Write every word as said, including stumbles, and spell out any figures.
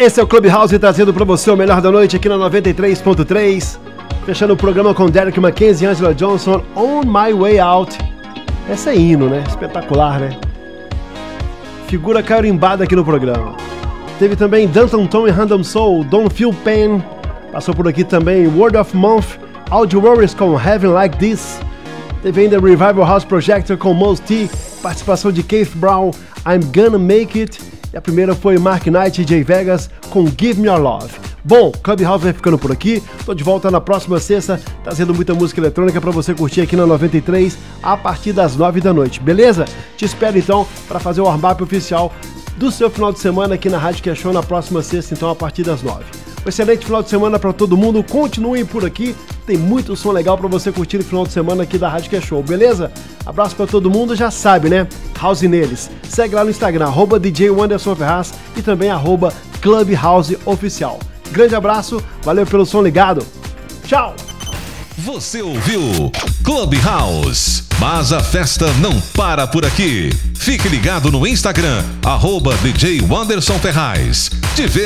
Esse é o Clubhouse trazendo pra você o melhor da noite aqui na noventa e três ponto três. Fechando o programa com Derek Mackenzie e Angela Johnson, On My Way Out. Essa é hino, né? Espetacular, né? Figura carimbada aqui no programa. Teve também Danton Tom e Random Soul, Don't Feel Pain. Passou por aqui também Word of Month, Audio Warriors com Heaven Like This. Teve ainda Revival House Projector com Mos T, participação de Keith Brown, I'm Gonna Make It. E a primeira foi Mark Knight e Jay Vegas com Give Me Your Love. Bom, Clubhouse vai ficando por aqui. Tô de volta na próxima sexta, trazendo muita música eletrônica pra você curtir aqui na noventa e três a partir das nove da noite, beleza? Te espero então para fazer o warm-up oficial do seu final de semana aqui na Rádio Que Show na próxima sexta, então a partir das nove. Um excelente final de semana para todo mundo. Continuem por aqui. Tem muito som legal para você curtir no final de semana aqui da Rádio Que Show, beleza? Abraço para todo mundo, já sabe, né? House neles. Segue lá no Instagram, arroba D J Wanderson Ferraz e também arroba Clubhouse Oficial. Grande abraço, valeu pelo som ligado. Tchau! Você ouviu Clubhouse, mas a festa não para por aqui. Fique ligado no Instagram, arroba D J Wanderson Ferraz. Te